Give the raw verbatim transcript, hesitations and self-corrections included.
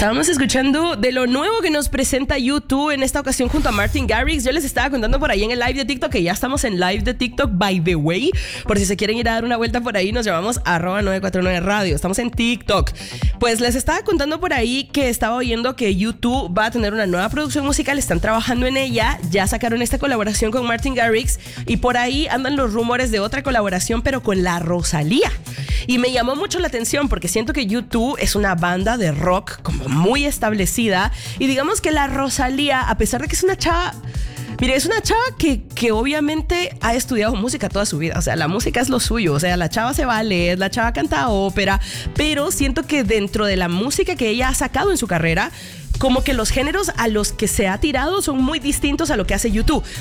Estábamos escuchando de lo nuevo que nos presenta YouTube en esta ocasión junto a Martin Garrix. Yo les estaba contando por ahí en el live de TikTok que ya estamos en live de TikTok, by the way. Por si se quieren ir a dar una vuelta por ahí, nos llamamos arroba nueve cuatro nueve radio. Estamos en TikTok. Pues les estaba contando por ahí que estaba oyendo que YouTube va a tener una nueva producción musical. Están trabajando en ella. Ya sacaron esta colaboración con Martin Garrix. Y por ahí andan los rumores de otra colaboración, pero con la Rosalía. Y me llamó mucho la atención porque siento que YouTube es una banda de rock como muy establecida. Y digamos que la Rosalía, a pesar de que es una chava... Mire, es una chava que, que obviamente ha estudiado música toda su vida. O sea, la música es lo suyo. O sea, la chava se vale, la chava canta ópera. Pero siento que dentro de la música que ella ha sacado en su carrera, como que los géneros a los que se ha tirado son muy distintos a lo que hace YouTube.